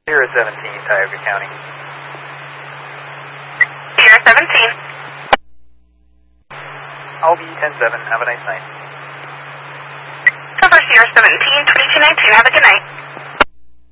Sierra 17, Tioga County. Sierra 17. I'll be 10-7. Have a nice night. Cover Sierra 17, 2219. Have a good night.